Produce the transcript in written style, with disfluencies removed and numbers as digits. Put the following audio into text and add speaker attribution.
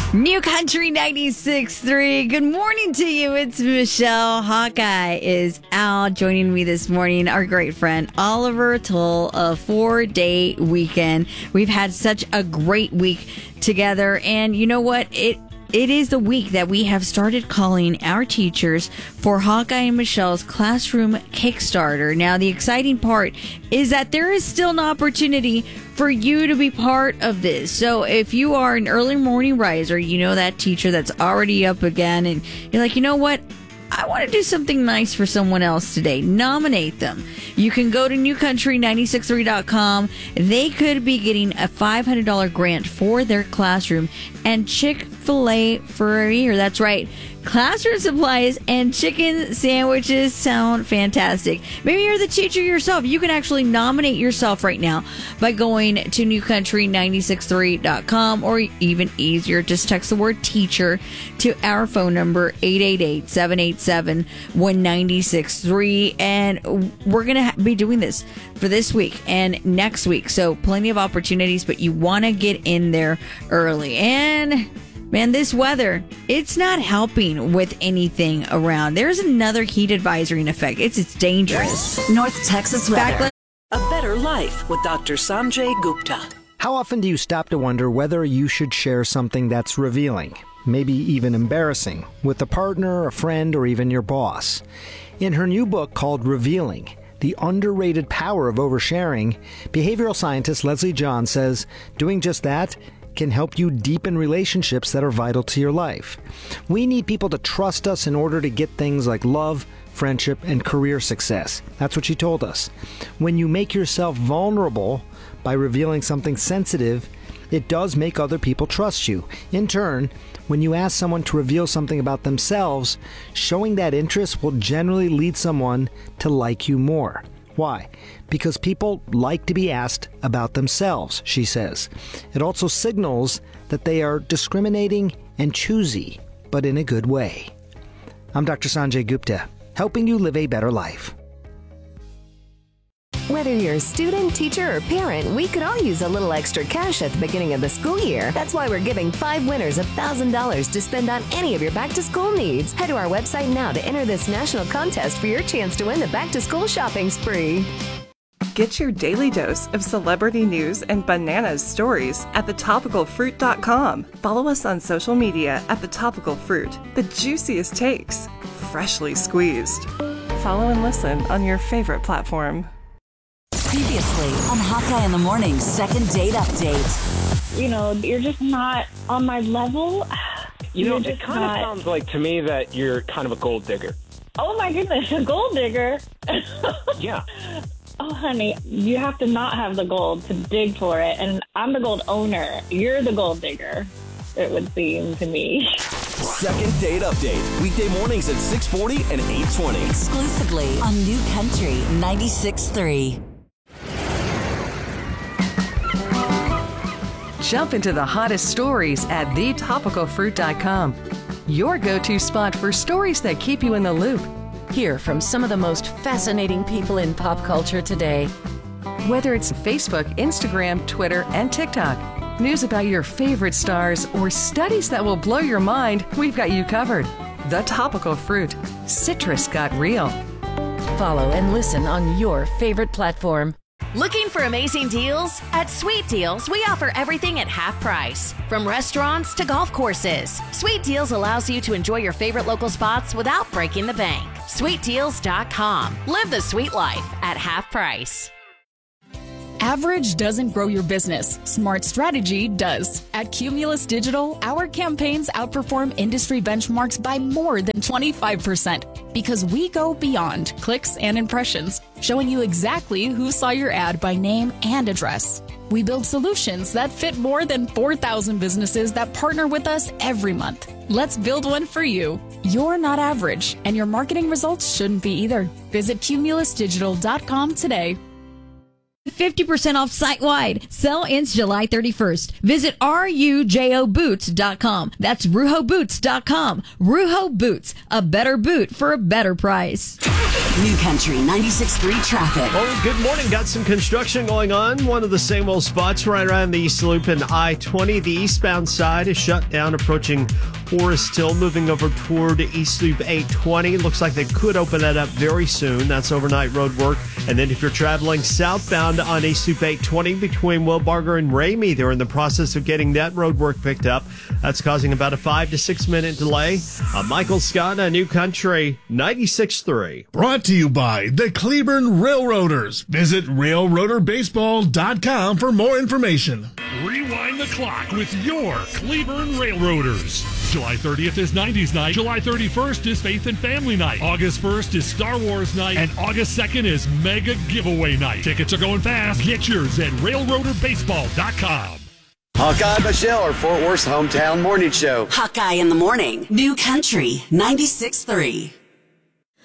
Speaker 1: New Country 96.3. Good morning to you. It's Michelle. Hawkeye is out. Joining me this morning, our great friend Oliver Tull, a 4-day weekend. We've had such a great week together. And you know what? It is the week that we have started calling our teachers for Hawkeye and Michelle's Classroom Kickstarter. Now, the exciting part is that there is still an opportunity for you to be part of this. So if you are an early morning riser, you know that teacher that's already up again, and you're like, you know what? I want to do something nice for someone else today. Nominate them. You can go to newcountry963.com. They could be getting a $500 grant for their classroom and Chick-fil-A for a year. That's right. Classroom supplies and chicken sandwiches sound fantastic. Maybe you're the teacher yourself. You can actually nominate yourself right now by going to newcountry963.com, or even easier, just text the word teacher to our phone number 888-787-1963. And we're going to be doing this for this week and next week. So plenty of opportunities, but you want to get in there early. And man, this weather, it's not helping with anything around. There's another heat advisory in effect. It's dangerous.
Speaker 2: North Texas weather.
Speaker 3: A better life with Dr. Sanjay Gupta.
Speaker 4: How often do you stop to wonder whether you should share something that's revealing, maybe even embarrassing, with a partner, a friend, or even your boss? In her new book called Revealing, The Underrated Power of Oversharing, behavioral scientist Leslie John says doing just that can help you deepen relationships that are vital to your life. We need people to trust us in order to get things like love, friendship, and career success. That's what she told us. When you make yourself vulnerable by revealing something sensitive, it does make other people trust you. In turn, when you ask someone to reveal something about themselves, showing that interest will generally lead someone to like you more. Why? Because people like to be asked about themselves, she says. It also signals that they are discriminating and choosy, but in a good way. I'm Dr. Sanjay Gupta, helping you live a better life.
Speaker 5: Whether you're a student, teacher, or parent, we could all use a little extra cash at the beginning of the school year. That's why we're giving 5 winners $1,000 to spend on any of your back-to-school needs. Head to our website now to enter this national contest for your chance to win the back-to-school shopping spree.
Speaker 6: Get your daily dose of celebrity news and bananas stories at thetopicalfruit.com. Follow us on social media at The Topical Fruit. The juiciest takes, freshly squeezed. Follow and listen on your favorite platform.
Speaker 2: Previously on Hawkeye in the Morning's second date update.
Speaker 7: You know, you're just not on my level.
Speaker 8: You know, it kind of sounds like to me that you're kind of a gold digger.
Speaker 7: Oh my goodness, a gold digger?
Speaker 8: Yeah.
Speaker 7: Oh, honey, you have to not have the gold to dig for it. And I'm the gold owner. You're the gold digger, it would seem to me.
Speaker 9: Second date update. Weekday mornings at 6:40 and 8:20.
Speaker 2: Exclusively on New Country 96.3.
Speaker 10: Jump into the hottest stories at thetopicalfruit.com. Your go-to spot for stories that keep you in the loop. Hear from some of the most fascinating people in pop culture today. Whether it's Facebook, Instagram, Twitter, and TikTok, news about your favorite stars, or studies that will blow your mind, we've got you covered. The Topical Fruit. Citrus got real. Follow and listen on your favorite platform.
Speaker 11: Looking for amazing deals? At Sweet Deals, we offer everything at half price. From restaurants to golf courses, Sweet Deals allows you to enjoy your favorite local spots without breaking the bank. SweetDeals.com. Live the sweet life at half price.
Speaker 12: Average doesn't grow your business. Smart strategy does. At Cumulus Digital, our campaigns outperform industry benchmarks by more than 25% because we go beyond clicks and impressions, showing you exactly who saw your ad by name and address. We build solutions that fit more than 4,000 businesses that partner with us every month. Let's build one for you. You're not average, and your marketing results shouldn't be either. Visit cumulusdigital.com today.
Speaker 1: 50% off site-wide. Sale ends July 31st. Visit RUJOBoots.com. That's RujoBoots.com. Rujo Boots, a better boot for a better price.
Speaker 2: New Country 96.3 traffic.
Speaker 13: Oh, good morning. Got some construction going on. One of the same old spots right around the East Loop and I-20. The eastbound side is shut down approaching Forest Hill, moving over toward East Loop 820. Looks like they could open that up very soon. That's overnight road work. And then if you're traveling southbound on East Loop 820 between Wilbarger and Ramey, they're in the process of getting that road work picked up. That's causing about a 5 to 6 minute delay. Michael Scott, New Country 96.3.
Speaker 14: Brought to you by the Cleburne Railroaders. Visit railroaderbaseball.com for more information.
Speaker 15: Rewind the clock with your Cleburne Railroaders. July 30th is 90s night. July 31st is Faith and Family night. August 1st is Star Wars night. And August 2nd is Mega Giveaway night. Tickets are going fast. Get yours at railroaderbaseball.com.
Speaker 9: Hawkeye and Michelle, our Fort Worth hometown morning show.
Speaker 2: Hawkeye in the morning. New Country 96.3.